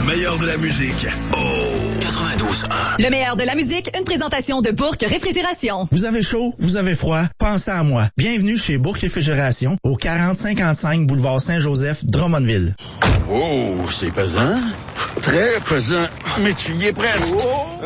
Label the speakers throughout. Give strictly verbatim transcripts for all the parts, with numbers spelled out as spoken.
Speaker 1: meilleur de la musique. Oh! quatre-vingt-douze un.
Speaker 2: Le meilleur de la musique, une présentation de Bourque Réfrigération.
Speaker 3: Vous avez chaud, vous avez froid, pensez à moi. Bienvenue chez Bourque Réfrigération, au quarante cinquante-cinq boulevard Saint-Joseph, Drummondville.
Speaker 4: Oh, c'est pesant. Très pesant. Mais tu y es presque. Oh,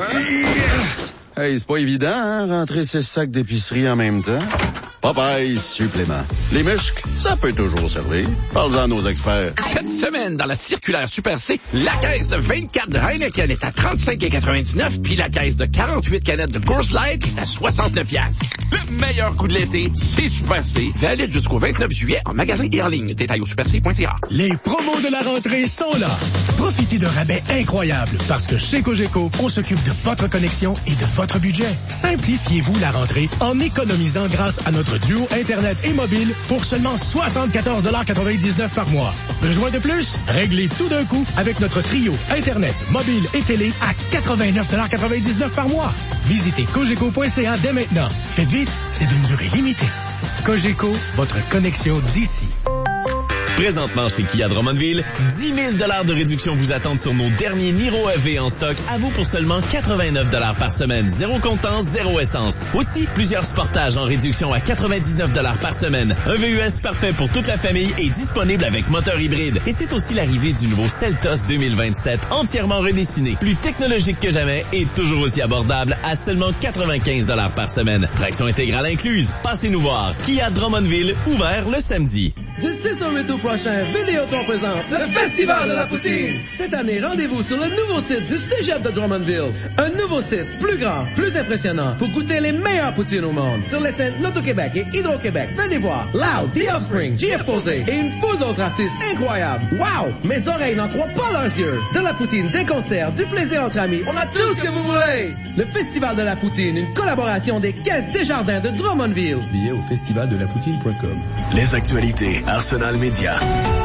Speaker 4: yes! Hey, c'est pas évident, hein, rentrer ces sacs d'épicerie en même temps. Popeye supplément. Les muscles, ça peut toujours servir. Parle-en à nos experts.
Speaker 5: Cette semaine, dans la circulaire Super C, la caisse de vingt-quatre de Heineken est à trente-cinq quatre-vingt-dix-neuf, puis la caisse de quarante-huit canettes de Coors Light est à soixante-neuf piastres. Le meilleur coup de l'été, c'est Super C. Valide jusqu'au vingt-neuf juillet en magasin et en ligne. Détail au super c point c a.
Speaker 6: Les promos de la rentrée sont là. Profitez de rabais incroyables parce que chez Cogeco, on s'occupe de votre connexion et de votre budget. Simplifiez-vous la rentrée en économisant grâce à notre duo Internet et mobile pour seulement soixante-quatorze quatre-vingt-dix-neuf par mois. Besoin de plus? Réglez tout d'un coup avec notre trio Internet, mobile et télé à quatre-vingt-neuf quatre-vingt-dix-neuf par mois. Visitez cogeco point c a dès maintenant. Faites vite, c'est d'une durée limitée. Cogeco, votre connexion d'ici.
Speaker 7: Présentement chez Kia Drummondville, dix mille dollars de réduction vous attendent sur nos derniers Niro E V en stock, à vous pour seulement quatre-vingt-neuf dollars par semaine. Zéro comptant, zéro essence. Aussi, plusieurs Sportages en réduction à quatre-vingt-dix-neuf dollars par semaine. Un V U S parfait pour toute la famille et disponible avec moteur hybride. Et c'est aussi l'arrivée du nouveau Seltos deux mille vingt-sept, entièrement redessiné, plus technologique que jamais et toujours aussi abordable à seulement quatre-vingt-quinze dollars par semaine. Traction intégrale incluse. Passez-nous voir. Kia Drummondville, ouvert le samedi.
Speaker 8: Du six au huit août prochain, Vidéotron présente le Festival de la Poutine. Cette année, rendez-vous sur le nouveau site du Cégep de Drummondville. Un nouveau site, plus grand, plus impressionnant, pour goûter les meilleures poutines au monde. Sur les scènes Loto-Québec et Hydro-Québec, venez voir Loud, The Offspring, J F Posé et une foule d'autres artistes incroyables. Wow! Mes oreilles n'en croient pas leurs yeux. De la poutine, des concerts, du plaisir entre amis, on a tout ce que vous voulez. Le Festival de la Poutine, une collaboration des Caisses Desjardins de Drummondville.
Speaker 9: Billets au festival de la poutine point com.
Speaker 1: Les actualités, Arsenal Média.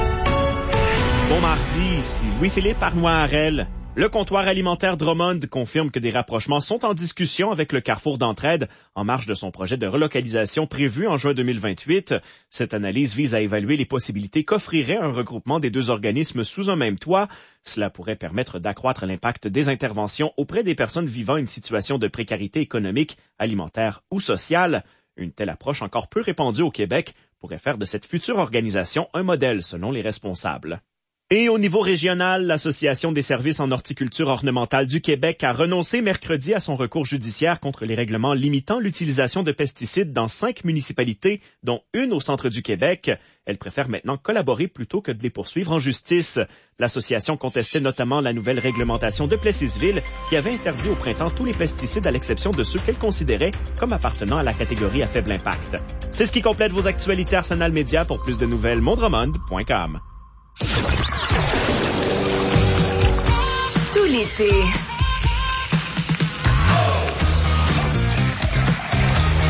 Speaker 10: Bon mardi, ici Louis-Philippe Arnois-Harel. Le comptoir alimentaire Drummond confirme que des rapprochements sont en discussion avec le Carrefour d'Entraide en marge de son projet de relocalisation prévu en juin deux mille vingt-huit. Cette analyse vise à évaluer les possibilités qu'offrirait un regroupement des deux organismes sous un même toit. Cela pourrait permettre d'accroître l'impact des interventions auprès des personnes vivant une situation de précarité économique, alimentaire ou sociale. Une telle approche encore peu répandue au Québec pourrait faire de cette future organisation un modèle selon les responsables. Et au niveau régional, l'Association des services en horticulture ornementale du Québec a renoncé mercredi à son recours judiciaire contre les règlements limitant l'utilisation de pesticides dans cinq municipalités, dont une au centre du Québec. Elle préfère maintenant collaborer plutôt que de les poursuivre en justice. L'association contestait notamment la nouvelle réglementation de Plessisville qui avait interdit au printemps tous les pesticides à l'exception de ceux qu'elle considérait comme appartenant à la catégorie à faible impact. C'est ce qui complète vos actualités Arsenal Média. Pour plus de nouvelles, mondromond point com.
Speaker 2: Tout l'été,